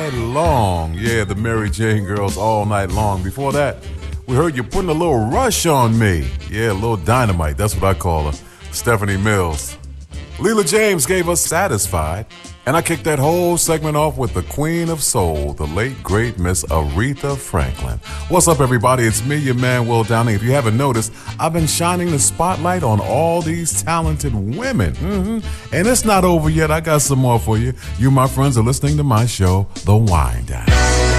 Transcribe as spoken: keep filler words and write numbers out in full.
night long. Yeah, the Mary Jane Girls all night long. Before that, we heard you putting a little rush on me. Yeah, a little dynamite. That's what I call her. Stephanie Mills. Leela James gave us Satisfied. And I kicked that whole segment off with the Queen of Soul, the late, great Miss Aretha Franklin. What's up, everybody? It's me, your man, Will Downing. If you haven't noticed, I've been shining the spotlight on all these talented women. Mm-hmm. And it's not over yet. I got some more for you. You, my friends, are listening to my show, The Wind Down.